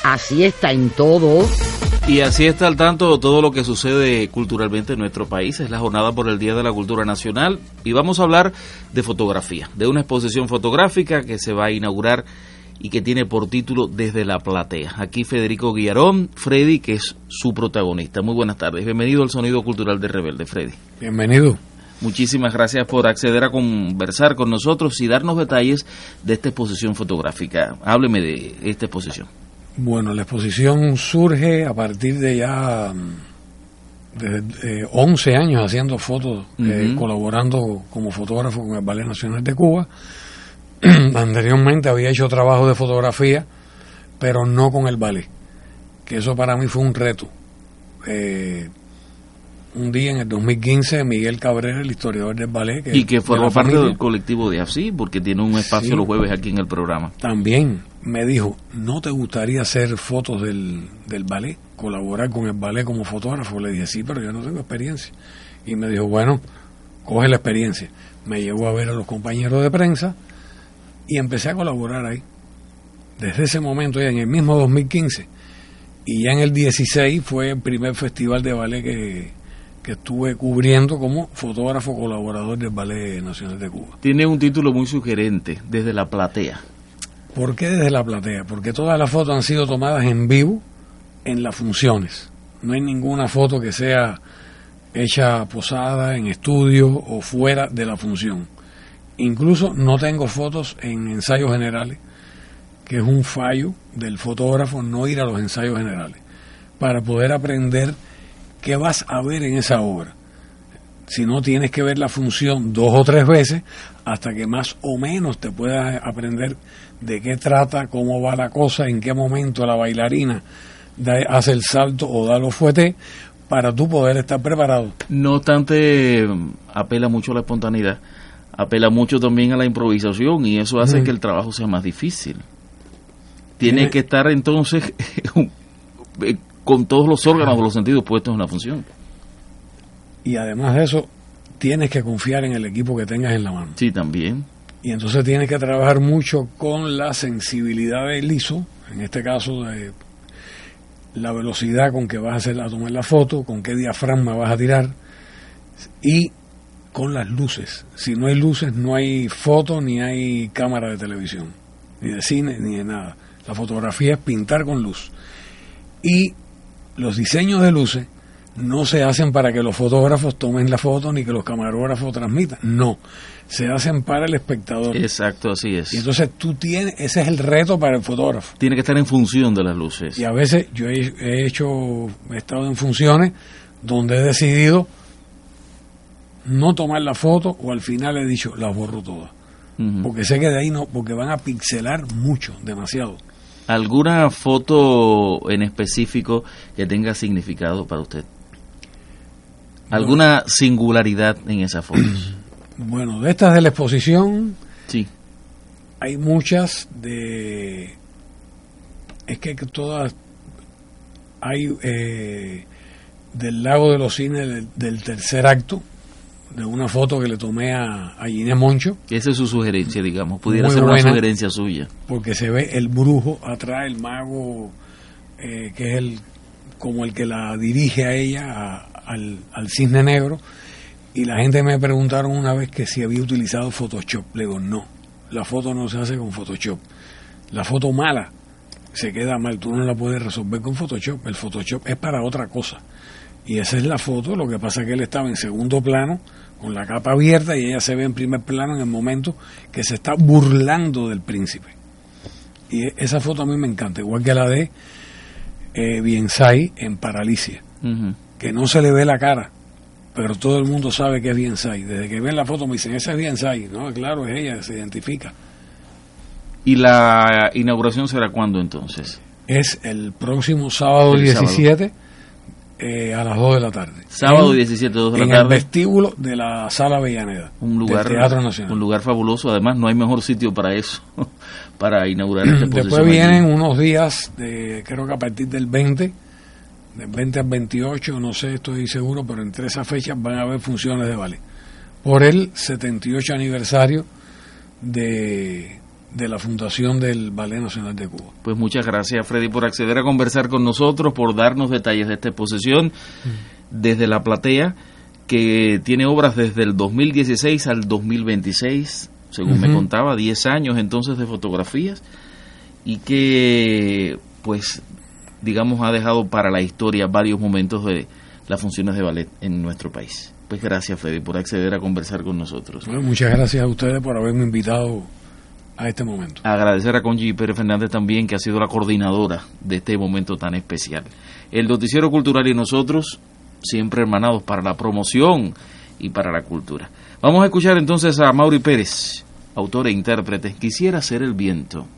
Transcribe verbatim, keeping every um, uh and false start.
así está en todo. Y así está al tanto de todo lo que sucede culturalmente en nuestro país. Es la jornada por el Día de la Cultura Nacional y vamos a hablar de fotografía, de una exposición fotográfica que se va a inaugurar y que tiene por título Desde la Platea. Aquí Federico Guillarón, Freddy, que es su protagonista. Muy buenas tardes, bienvenido al Sonido Cultural de Rebelde, Freddy. Bienvenido. Muchísimas gracias por acceder a conversar con nosotros y darnos detalles de esta exposición fotográfica. Hábleme de esta exposición. Bueno, la exposición surge a partir de ya de, de once años haciendo fotos, uh-huh. eh, colaborando como fotógrafo con el Ballet Nacional de Cuba. Anteriormente había hecho trabajo de fotografía, pero no con el ballet, que eso para mí fue un reto. Eh, un día en el dos mil quince, Miguel Cabrera, el historiador del ballet, que y que formó parte del colectivo de A F S I, porque tiene un espacio sí, los jueves aquí en el programa. También me dijo, ¿no te gustaría hacer fotos del, del ballet? Colaborar con el ballet como fotógrafo. Le dije, sí, pero yo no tengo experiencia. Y me dijo, bueno, coge la experiencia. Me llevó a ver a los compañeros de prensa y empecé a colaborar ahí. Desde ese momento, ya en el mismo dos mil quince, y ya en el dieciséis fue el primer festival de ballet que, que estuve cubriendo como fotógrafo colaborador del Ballet Nacional de Cuba. Tiene un título muy sugerente, Desde la Platea. ¿Por qué Desde la Platea? Porque todas las fotos han sido tomadas en vivo en las funciones. No hay ninguna foto que sea hecha posada en estudio o fuera de la función. Incluso no tengo fotos en ensayos generales, que es un fallo del fotógrafo no ir a los ensayos generales, para poder aprender qué vas a ver en esa obra. Si no, tienes que ver la función dos o tres veces hasta que más o menos te puedas aprender de qué trata, cómo va la cosa, en qué momento la bailarina da, hace el salto o da los fuetes, para tú poder estar preparado. No obstante, apela mucho a la espontaneidad, apela mucho también a la improvisación y eso hace mm. que el trabajo sea más difícil. Tiene ¿Tiene? que estar entonces con todos los órganos de los sentidos puestos en la función. Y además de eso, tienes que confiar en el equipo que tengas en la mano. Sí, también. Y entonces tienes que trabajar mucho con la sensibilidad del I S O, en este caso de la velocidad con que vas a hacer a tomar la foto, con qué diafragma vas a tirar y con las luces. Si no hay luces, no hay foto ni hay cámara de televisión, ni de cine, ni de nada. La fotografía es pintar con luz. Y los diseños de luces no se hacen para que los fotógrafos tomen la foto ni que los camarógrafos transmitan. No, se hacen para el espectador. Exacto, así es. Y entonces tú tienes, ese es el reto para el fotógrafo. Tiene que estar en función de las luces. Y a veces yo he, he hecho, he estado en funciones donde he decidido no tomar la foto o al final he dicho, las borro todas. Uh-huh. Porque sé que de ahí no, porque van a pixelar mucho, demasiado. ¿Alguna foto en específico que tenga significado para usted? ¿Alguna no. singularidad en esas fotos? Bueno, de estas de la exposición, sí, hay muchas de... Es que todas... Hay eh, del Lago de los Cines del, del tercer acto, de una foto que le tomé a, a Ginés Moncho. Esa es su sugerencia, digamos, pudiera ser una sugerencia suya. Porque se ve el brujo atrás, el mago, eh, que es el como el que la dirige a ella, a, al, al cisne negro, y la gente me preguntaron una vez que si había utilizado Photoshop. Le digo, no, la foto no se hace con Photoshop. La foto mala se queda mal, tú no la puedes resolver con Photoshop. El Photoshop es para otra cosa. Y esa es la foto, lo que pasa es que él estaba en segundo plano, con la capa abierta, y ella se ve en primer plano en el momento que se está burlando del príncipe. Y esa foto a mí me encanta, igual que la de eh, Biensay en Paralicia, uh-huh. que no se le ve la cara, pero todo el mundo sabe que es Biensay. Desde que ven la foto me dicen, esa es Biensay, ¿no? Claro, es ella, se identifica. ¿Y la inauguración será cuándo entonces? Es el próximo sábado el diecisiete. Sábado. Eh, a las dos de la tarde. Sábado diecisiete, dos de la en tarde. En el vestíbulo de la Sala Avellaneda, un lugar, del Teatro Nacional. Un lugar fabuloso, además no hay mejor sitio para eso, para inaugurar esta exposición. Después vienen allí unos días, de creo que a partir del veinte, del veinte al veintiocho, no sé, estoy seguro, pero entre esas fechas van a haber funciones de ballet. Por el setenta y ocho aniversario de de la fundación del Ballet Nacional de Cuba. Pues muchas gracias, Freddy, por acceder a conversar con nosotros, por darnos detalles de esta exposición mm. desde la platea, que tiene obras desde el dos mil dieciséis al dos mil veintiséis, según uh-huh. me contaba, diez años entonces de fotografías, y que, pues, digamos, ha dejado para la historia varios momentos de las funciones de ballet en nuestro país. Pues gracias, Freddy, por acceder a conversar con nosotros. Bueno, muchas gracias a ustedes por haberme invitado a este momento. Agradecer a Conchi Pérez Fernández también, que ha sido la coordinadora de este momento tan especial. El Noticiero Cultural y nosotros, siempre hermanados para la promoción y para la cultura. Vamos a escuchar entonces a Mauri Pérez, autor e intérprete. Quisiera ser el viento.